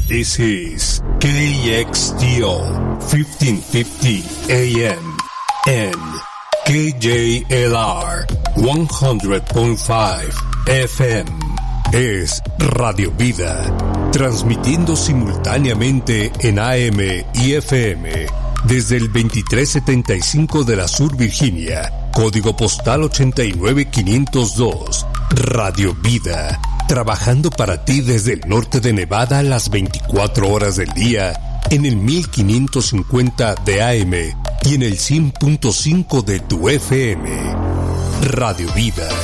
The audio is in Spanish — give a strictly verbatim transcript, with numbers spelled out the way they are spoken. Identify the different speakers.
Speaker 1: This is K X T O fifteen fifty A M and K J L R one hundred point five F M. Es Radio Vida, transmitiendo simultáneamente en A M y F M desde el veintitrés setenta y cinco de la Sur Virginia, código postal ochenta y nueve quinientos dos. Radio Vida, trabajando para ti desde el norte de Nevada las veinticuatro horas del día, en el mil quinientos cincuenta de A M y en el cien punto cinco de tu F M. Radio Vida.